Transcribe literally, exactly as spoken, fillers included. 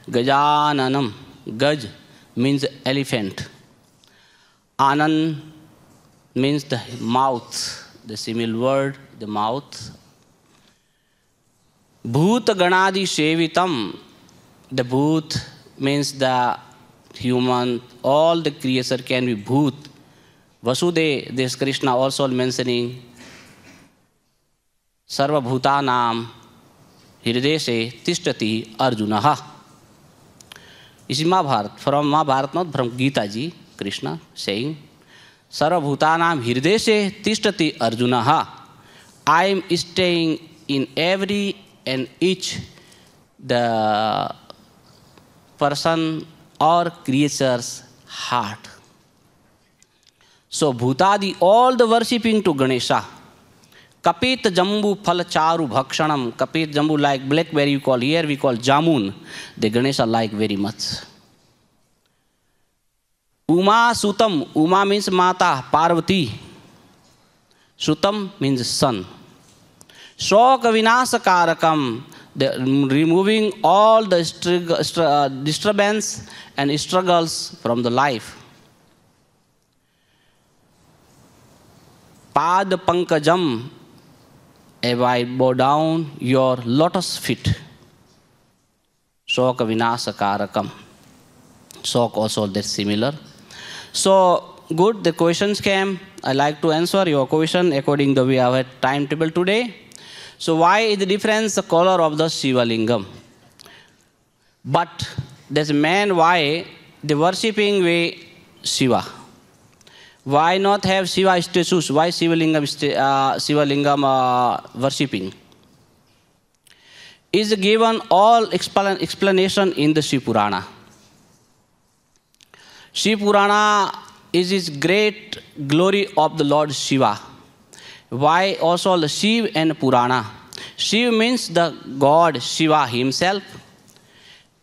Gajananam. Gaj means elephant. Anan means the mouth, the similar word, the mouth. Bhoot Ganadi Sevitam. The Bhoot means the human, all the creature can be Bhoot. Vasude, this Krishna also mentioning Sarva Bhutanam Hirdeshe Tishtati Arjunaha. This is Mahabharata, from Mahabharata, not from Gita ji, Krishna saying, Sarva Bhutanam Hirdeshe Tishtati Arjunaha. I am staying in every and each the person or creature's heart. So Bhutadi, all the worshipping to Ganesha. Kapit Jambu Phalacharu Bhakshanam. Kapit Jambu like blackberry you call, here we call Jamun. The Ganesha like very much. Uma Sutam. Uma means Mata, Parvati. Sutam means sun. Shoka Vinasakarakam. The, removing all the uh, disturbance and struggles from the life. Pad Pankajam. If I bow down your lotus feet. Shoka Vinasakarakam. Shock also that's similar. So good, the questions came. I like to answer your question according to the way I have timetable today. So why is the difference the color of the Shiva Lingam? But there's a man why the worshipping way Shiva. Why not have Shiva statues? Why Shiva Lingam, uh, Shiva Lingam uh, worshipping? Is given all explan explanation in the Shiva Purana. Shiva Purana is his great glory of the Lord Shiva. Why also the Shiva and Purana? Shiva means the God Shiva himself.